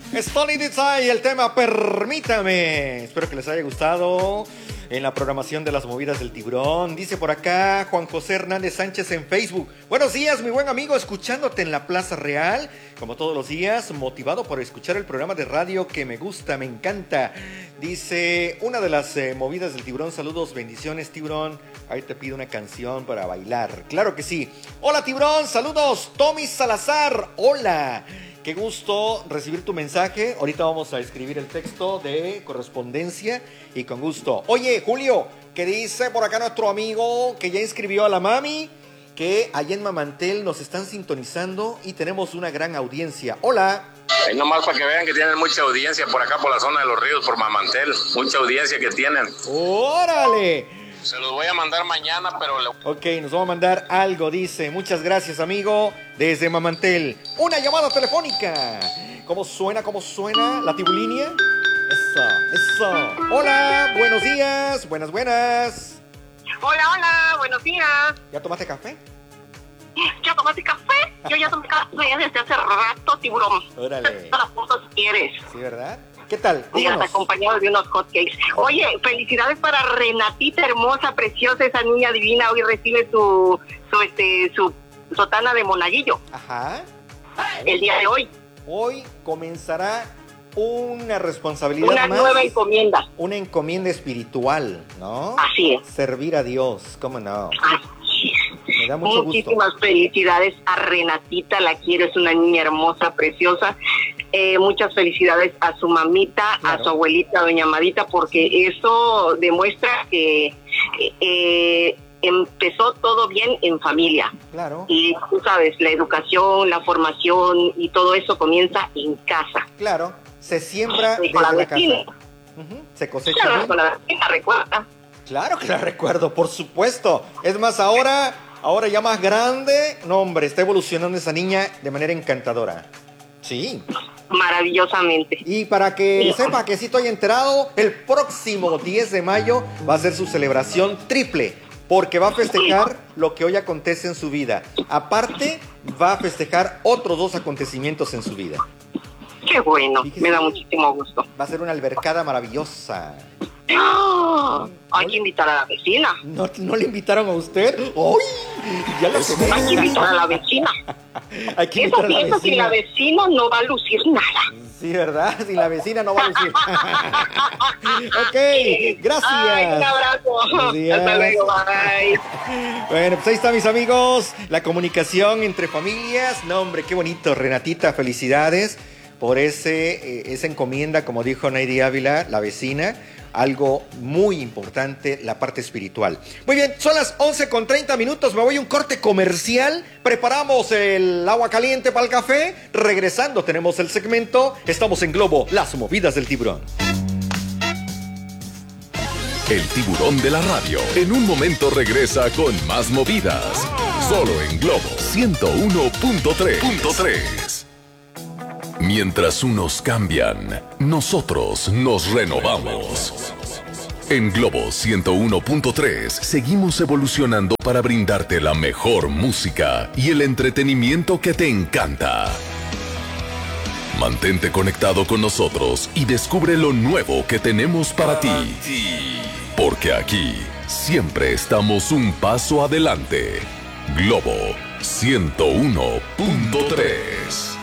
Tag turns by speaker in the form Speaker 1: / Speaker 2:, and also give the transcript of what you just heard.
Speaker 1: Stony Design, el tema Permítame. Espero que les haya gustado en la programación de las movidas del tiburón. Dice por acá Juan José Hernández Sánchez en Facebook: buenos días, mi buen amigo, escuchándote en la Plaza Real, como todos los días, motivado por escuchar el programa de radio que me gusta, me encanta. Dice, una de las movidas del tiburón, saludos, bendiciones, tiburón. Ahí te pido una canción para bailar. Claro que sí. Hola, tiburón, saludos. Tommy Salazar, hola. Qué gusto recibir tu mensaje. Ahorita vamos a escribir el texto de correspondencia y con gusto. Oye, Julio, ¿qué dice por acá nuestro amigo que ya inscribió a la mami? Que allá en Mamantel nos están sintonizando y tenemos una gran audiencia. Hola.
Speaker 2: Ahí nomás para que vean que tienen mucha audiencia por acá, por la zona de los ríos, por Mamantel. Mucha audiencia que tienen.
Speaker 1: ¡Órale!
Speaker 2: Se los voy a mandar mañana, pero...
Speaker 1: Ok, nos vamos a mandar algo, dice. Muchas gracias, amigo, desde Mamantel. Una llamada telefónica. ¿Cómo suena la tibulinia? Eso. Hola, buenos días. Buenas.
Speaker 3: Hola, buenos días.
Speaker 1: ¿Ya tomaste café?
Speaker 3: ¿Ya tomaste café? Yo ya tomé café desde hace rato, tiburón.
Speaker 1: Órale.
Speaker 3: Todas las cosas quieres.
Speaker 1: Sí, ¿verdad? ¿Qué tal?
Speaker 3: Díganos. Acompañado de unos hotcakes. Oye, felicidades para Renatita, hermosa, preciosa, esa niña divina. Hoy recibe su sotana de monaguillo.
Speaker 1: Ajá.
Speaker 3: El día de hoy.
Speaker 1: Hoy comenzará una responsabilidad
Speaker 3: una
Speaker 1: más.
Speaker 3: Nueva encomienda.
Speaker 1: Una encomienda espiritual, ¿no?
Speaker 3: Así es.
Speaker 1: Servir a Dios, ¿cómo no?
Speaker 3: Así es.
Speaker 1: Me da mucho
Speaker 3: Muchísimas
Speaker 1: gusto.
Speaker 3: felicidades a Renatita, la quiero, es una niña hermosa, preciosa. Muchas felicidades a su mamita, claro, a su abuelita, doña Amadita, porque eso demuestra que empezó todo bien en familia.
Speaker 1: Claro.
Speaker 3: Y tú sabes, la educación, la formación y todo eso comienza en casa.
Speaker 1: Claro, se siembra
Speaker 3: desde
Speaker 1: la
Speaker 3: casa.
Speaker 1: Se cosecha.
Speaker 3: Claro, con la vecina, recuerda.
Speaker 1: Claro que la recuerdo, por supuesto. Es más, ahora ya más grande, no hombre, está evolucionando esa niña de manera encantadora. Sí.
Speaker 3: Maravillosamente.
Speaker 1: Y para que sepa que sí estoy enterado, el próximo 10 de mayo va a ser su celebración triple, porque va a festejar lo que hoy acontece en su vida. Aparte, va a festejar otros 2 acontecimientos en su vida.
Speaker 3: Qué bueno,
Speaker 1: fíjese,
Speaker 3: me da muchísimo gusto.
Speaker 1: Va a ser una albercada maravillosa.
Speaker 3: ¡Oh! Hay que invitar a la vecina.
Speaker 1: ¿No le invitaron a usted? ¡Ay! Ya lo sé.
Speaker 3: Hay que invitar a la vecina.
Speaker 1: Hay que invitar a la vecina.
Speaker 3: Sin la vecina no va a lucir nada.
Speaker 1: Sí, ¿verdad? Sin la vecina no va a lucir. Ok, gracias.
Speaker 3: Ay, un abrazo. Hasta luego, bye.
Speaker 1: Bueno, pues ahí está, mis amigos. La comunicación entre familias. No, hombre, qué bonito. Renatita, felicidades por esa encomienda, como dijo Naydi Ávila, la vecina. Algo muy importante, la parte espiritual. Muy bien, son las 11:30. Me voy a un corte comercial. Preparamos el agua caliente para el café. Regresando tenemos el segmento. Estamos en Globo, las movidas del tiburón.
Speaker 4: El tiburón de la radio en un momento regresa con más movidas. Solo en Globo 101.3. Mientras unos cambian, nosotros nos renovamos. En Globo 101.3 seguimos evolucionando para brindarte la mejor música y el entretenimiento que te encanta. Mantente conectado con nosotros y descubre lo nuevo que tenemos para ti. Porque aquí siempre estamos un paso adelante. Globo 101.3.